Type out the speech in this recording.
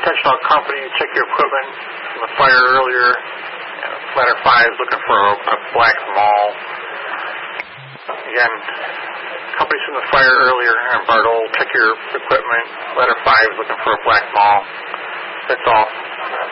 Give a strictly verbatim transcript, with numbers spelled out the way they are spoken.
attention all company, check your equipment from the fire earlier. Uh, ladder five is looking for a, a black mall. Again, companies from the fire earlier on Bartol, check your equipment. Ladder five is looking for a black mall. That's all.